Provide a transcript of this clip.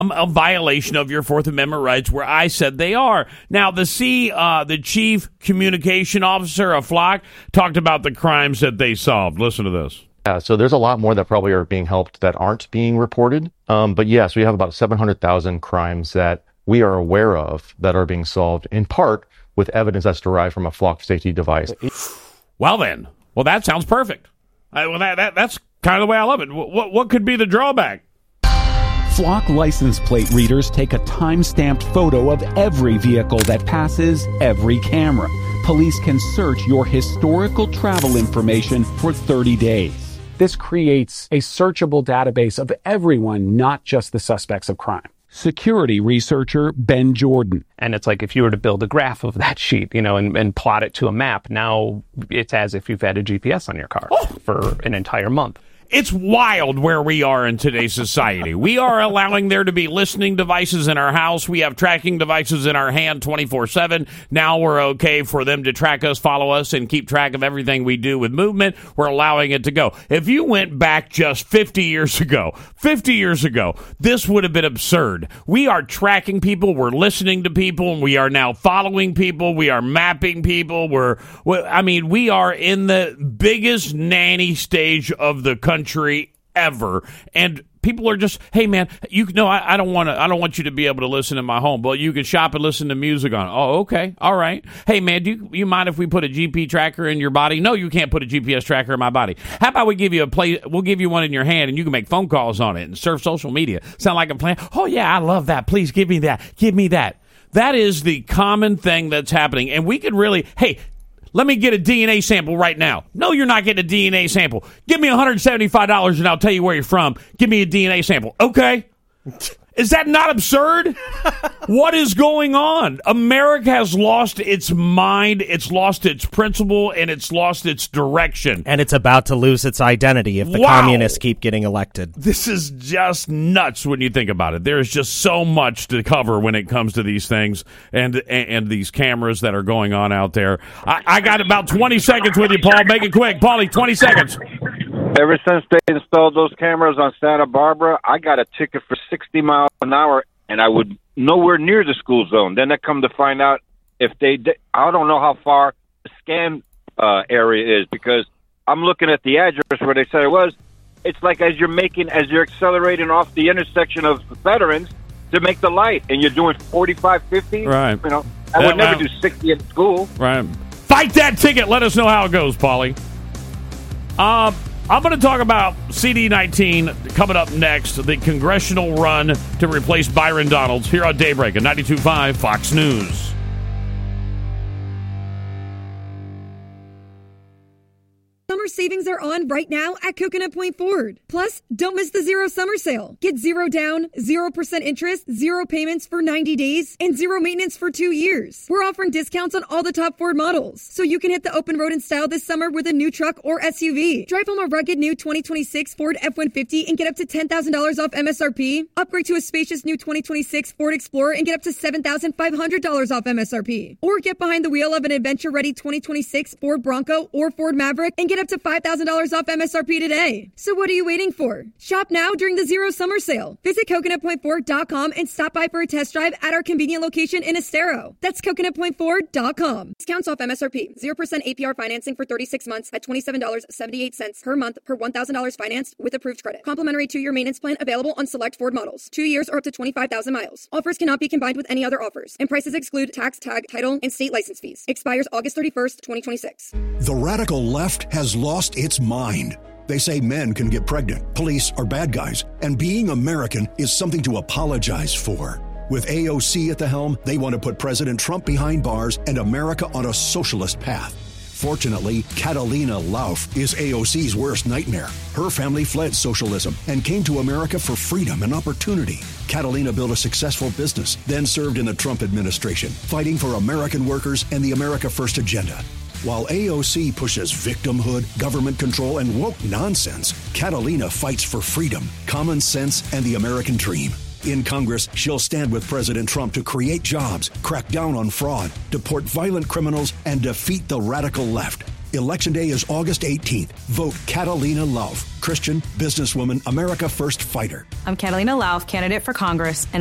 a violation of your Fourth Amendment rights where I said they are. Now, the chief communication officer of Flock talked about the crimes that they solved. Listen to this. Yeah, so there's a lot more that probably are being helped that aren't being reported. But yes, we have about 700,000 crimes that we are aware of that are being solved in part with evidence that's derived from a Flock safety device. Well, then. Well, that sounds perfect. That's kind of the way I love it. What could be the drawback? Flock license plate readers take a time-stamped photo of every vehicle that passes every camera. Police can search your historical travel information for 30 days. This creates a searchable database of everyone, not just the suspects of crime. Security researcher Ben Jordan. And it's like if you were to build a graph of that sheet, and plot it to a map, now it's as if you've had a GPS on your car for an entire month. It's wild where we are in today's society. We are allowing there to be listening devices in our house. We have tracking devices in our hand 24/7. Now we're okay for them to track us, follow us, and keep track of everything we do with movement. We're allowing it to go. If you went back just 50 years ago, this would have been absurd. We are tracking people. We're listening to people. And we are now following people. We are mapping people. We are in the biggest nanny stage of the country ever, and people are just, hey man, I don't want you to be able to listen in my home, but you can shop and listen to music on. Oh, okay, all right. Hey man, do you mind if we put a GP tracker in your body? No, you can't put a GPS tracker in my body. How about we give you we'll give you one in your hand, and you can make phone calls on it and surf social media. Sound like a plan? Oh yeah, I love that. Please give me that. Give me that. That is the common thing that's happening, and we could really, hey, let me get a DNA sample right now. No, you're not getting a DNA sample. Give me $175 and I'll tell you where you're from. Give me a DNA sample. Okay. Is that not absurd? What is going on? America has lost its mind, it's lost its principle, and it's lost its direction. And it's about to lose its identity if the communists keep getting elected. This is just nuts when you think about it. There's just so much to cover when it comes to these things and these cameras that are going on out there. I got about 20 seconds with you, Paul. Make it quick. Paulie, 20 seconds. Ever since they installed those cameras on Santa Barbara, I got a ticket for 60 miles an hour, and I would nowhere near the school zone. Then I come to find out if I don't know how far the scan area is, because I'm looking at the address where they said it was. It's like as you're accelerating off the intersection of Veterans to make the light, and you're doing 45, 50. Right. I would never do 60 at school. Right. Fight that ticket. Let us know how it goes, Paulie. I'm going to talk about CD19 coming up next, the congressional run to replace Byron Donalds here on Daybreak at 92.5 Fox News. Summer savings are on right now at Coconut Point Ford. Plus, don't miss the Zero Summer Sale. Get 0 down, 0% interest, 0 payments for 90 days, and 0 maintenance for 2 years. We're offering discounts on all the top Ford models, so you can hit the open road in style this summer with a new truck or SUV. Drive home a rugged new 2026 Ford F-150 and get up to $10,000 off MSRP. Upgrade to a spacious new 2026 Ford Explorer and get up to $7,500 off MSRP. Or get behind the wheel of an adventure-ready 2026 Ford Bronco or Ford Maverick and get up to $5,000 off MSRP today. So what are you waiting for? Shop now during the Zero Summer Sale. Visit CoconutPointFord.com and stop by for a test drive at our convenient location in Estero. That's CoconutPointFord.com. Discounts off MSRP. 0% APR financing for 36 months at $27.78 per month per $1,000 financed with approved credit. Complimentary 2-year maintenance plan available on select Ford models. 2 years or up to 25,000 miles. Offers cannot be combined with any other offers. And prices exclude tax, tag, title, and state license fees. Expires August 31st, 2026. The radical left has lost its mind. They say men can get pregnant, police are bad guys, and being American is something to apologize for. With AOC at the helm, they want to put President Trump behind bars and America on a socialist path. Fortunately, Catalina Lauf is AOC's worst nightmare. Her family fled socialism and came to America for freedom and opportunity. Catalina built a successful business, then served in the Trump administration, fighting for American workers and the America First agenda. While AOC pushes victimhood, government control, and woke nonsense, Catalina fights for freedom, common sense, and the American dream. In Congress, she'll stand with President Trump to create jobs, crack down on fraud, deport violent criminals, and defeat the radical left. Election Day is August 18th. Vote Catalina Lauf, Christian, businesswoman, America First fighter. I'm Catalina Lauf, candidate for Congress, and